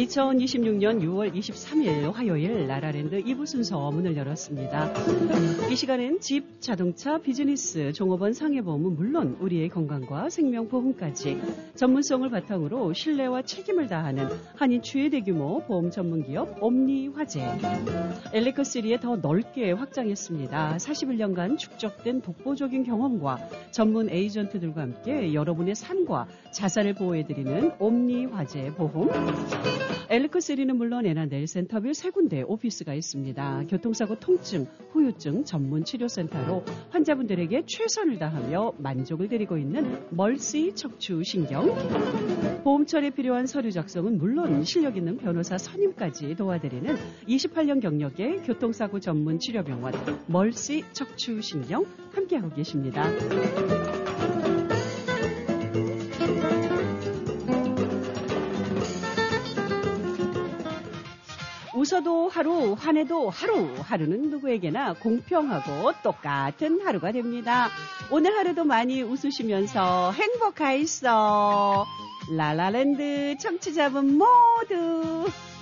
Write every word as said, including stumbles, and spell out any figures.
이천이십육 년 유월 이십삼일 화요일 라라랜드 이 부 순서 문을 열었습니다. 이 시간엔 집, 자동차, 비즈니스, 종업원 상해보험은 물론 우리의 건강과 생명보험까지 전문성을 바탕으로 신뢰와 책임을 다하는 한인 최대규모 보험 전문기업 옴니화재. 엘리커쓰리에 더 넓게 확장했습니다. 사십일 년간 축적된 독보적인 경험과 전문 에이전트들과 함께 여러분의 삶과 자산을 보호해드리는 옴니화재 보험. 엘리커쓰리는 물론 애나델 센터빌 세 군데 오피스가 있습니다. 교통사고 통증, 후유증 전문 치료센터로 환자분들에게 최선을 다하며 만족을 드리고 있는 멀시 척추신경. 보험처리에 필요한 서류 작성은 물론 실력 있는 변호사 선임까지 도와드리는 이십팔 년 경력의 교통사고 전문 치료병원 멀시 척추신경 함께하고 계십니다. 웃어도 하루, 화내도 하루, 하루는 누구에게나 공평하고 똑같은 하루가 됩니다. 오늘 하루도 많이 웃으시면서 행복하있어. 라라랜드 청취자분 모두